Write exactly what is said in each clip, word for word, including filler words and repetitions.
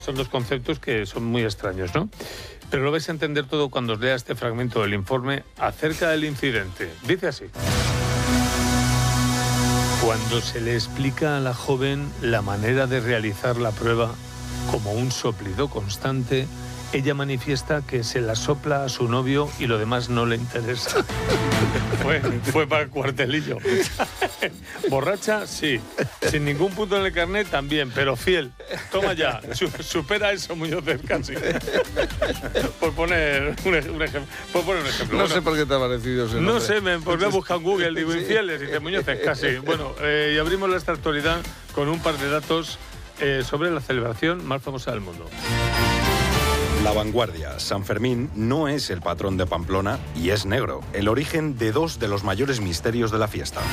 Son dos conceptos que son muy extraños, ¿no? Pero lo vais a entender todo cuando os lea este fragmento del informe acerca del incidente. Dice así. Cuando se le explica a la joven la manera de realizar la prueba como un soplido constante, ella manifiesta que se la sopla a su novio y lo demás no le interesa. fue, fue para el cuartelillo. Borracha, sí. Sin ningún punto en el carnet, también, pero fiel. Toma ya, supera eso muy cerca, sí. Por poner un, un ejemplo. Por poner un ejemplo. No bueno, sé por qué te ha parecido ese No nombre. sé, me volví a buscar en Google, digo, infieles, y dice Muñoces, casi. Bueno, eh, y abrimos esta actualidad con un par de datos eh, sobre la celebración más famosa del mundo. La Vanguardia. San Fermín no es el patrón de Pamplona y es negro, el origen de dos de los mayores misterios de la fiesta.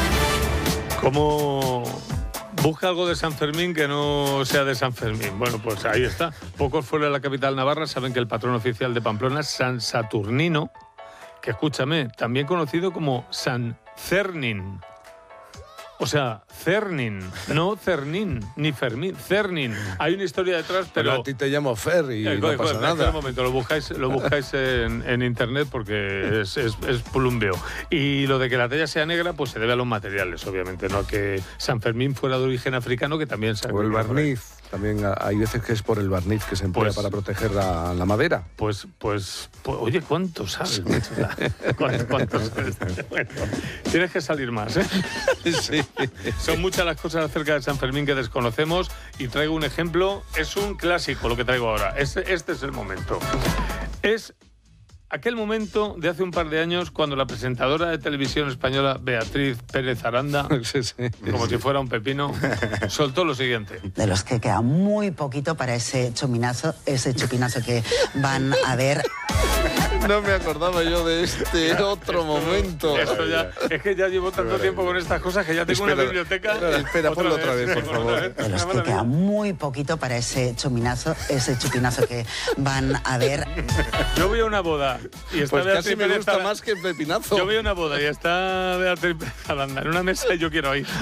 ¿Cómo busca algo de San Fermín que no sea de San Fermín? Bueno, pues ahí está. Pocos fuera de la capital navarra saben que el patrón oficial de Pamplona es San Saturnino, que escúchame, también conocido como San Cernin. O sea, Cernin, no Cernín, ni Fermín, Cernin. Hay una historia detrás, pero... Pero a ti te llamo Fer y Eh, no joder, pasa joder, espera nada. un momento, lo buscáis, lo buscáis en, en internet porque es, es, es pulumbeo. Y lo de que la talla sea negra, pues se debe a los materiales, obviamente, no a que San Fermín fuera de origen africano, que también se... O el barniz. También hay veces que es por el barniz que se emplea Pues- para proteger la, la madera. Pues, pues, pues, oye, ¿cuánto sabes? ¿Cuánto, cuánto sabes? Bueno, tienes que salir más, ¿eh? Sí. Son muchas las cosas acerca de San Fermín que desconocemos y traigo un ejemplo. Es un clásico lo que traigo ahora. Este, este es el momento. Es aquel momento de hace un par de años cuando la presentadora de televisión española Beatriz Pérez Aranda, Sí, sí. como si fuera un pepino, soltó lo siguiente. De los que queda muy poquito para ese chuminazo, ese chupinazo que van a ver. No me acordaba yo de este otro momento. Esto ya, es que ya llevo tanto tiempo con estas cosas que ya tengo una Espera, biblioteca. espera, ponlo otra vez, por sí, favor. otra vez. De los que queda muy poquito para ese chuminazo, ese chupinazo que van a ver. Yo voy a una boda y está Pues Beatriz casi me Pérez gusta Aranda. más que el pepinazo. Yo voy a una boda y está Beatriz Pérez Aranda en una mesa y yo quiero ir.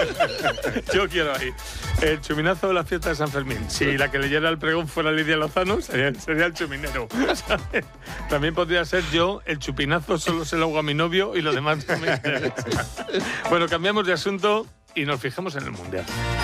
Yo quiero ir. El chuminazo de la fiesta de San Fermín. Si la que leyera el pregón fuera Lidia Lozano, sería, sería el chuminero. ¿Sabes? También podría ser yo, el chupinazo solo se lo hago a mi novio y lo demás no me interesa. Bueno, cambiamos de asunto y nos fijamos en el Mundial.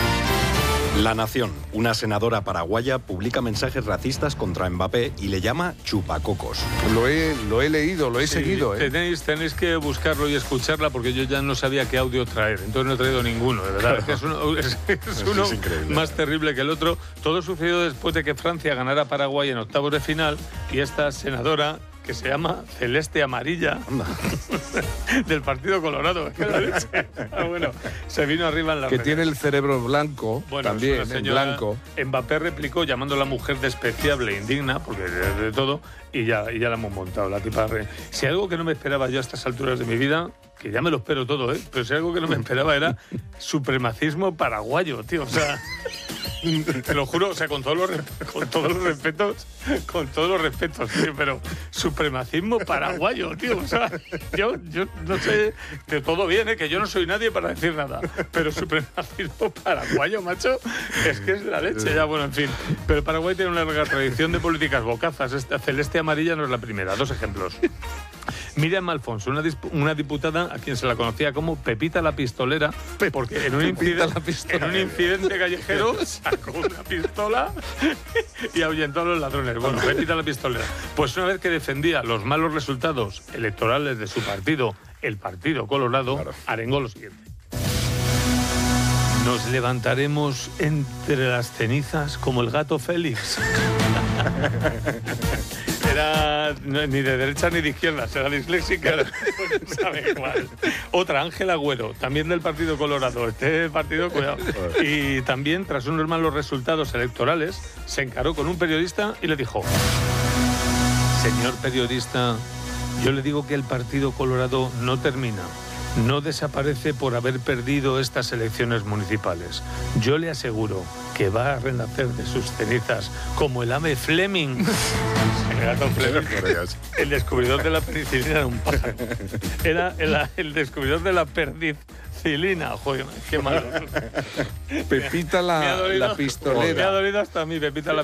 La Nación. Una senadora paraguaya publica mensajes racistas contra Mbappé y le llama chupacocos. Lo he, lo he leído, lo he Sí, seguido. ¿eh? Tenéis, tenéis que buscarlo y escucharla porque yo ya no sabía qué audio traer, entonces no he traído ninguno, de verdad. Es, que es uno, es, es uno es increíble. más terrible que el otro. Todo sucedió después de que Francia ganara a Paraguay en octavos de final y esta senadora, que se llama Celeste Amarilla, del Partido Colorado, que la leche. Ah, bueno, se vino arriba en la Que tiene el cerebro blanco, Bueno, también, es una en señora, blanco. Mbappé replicó llamando a la mujer despreciable e indigna, porque de, de todo, y ya, y ya la hemos montado, la tipa. Re... Si algo que no me esperaba yo a estas alturas de mi vida, que ya me lo espero todo, ¿eh? Pero si algo que no me esperaba era supremacismo paraguayo, tío, o sea... Te lo juro, o sea, con todos los, con todos los respetos, con todos los respetos, tío, pero supremacismo paraguayo, tío, o sea, yo, yo no sé, de todo bien, ¿eh? Que yo no soy nadie para decir nada, pero supremacismo paraguayo, macho, es que es la leche ya, bueno, en fin. Pero Paraguay tiene una larga tradición de políticas bocazas, esta Celeste Amarilla no es la primera, dos ejemplos. Miriam Alfonso, una, una diputada a quien se la conocía como Pepita la Pistolera, porque en un, Pepita inciden- la Pistolera. en un incidente callejero sacó una pistola y ahuyentó a los ladrones. Bueno, Pepita la Pistolera. Pues una vez que defendía los malos resultados electorales de su partido, el Partido Colorado, Claro. arengó lo siguiente. Nos levantaremos entre las cenizas como el gato Félix. Era no, ni de derecha ni de izquierda, era disléxica, pues no sabe cuál. Otra, Ángel Agüero, también del Partido Colorado. Este partido, cuidado. Y también, tras unos malos resultados electorales, se encaró con un periodista y le dijo: señor periodista, yo le digo que el Partido Colorado no termina. No desaparece por haber perdido estas elecciones municipales. Yo le aseguro que va a renacer de sus cenizas como el ave Fleming. El gato Fleming. El descubridor de la penicilina era un pájaro. Era el, el descubridor de la perdicilina. Joder, qué malo. Pepita Me ha la, dolido- la pistolera. Me ha dolido hasta a mí, Pepita la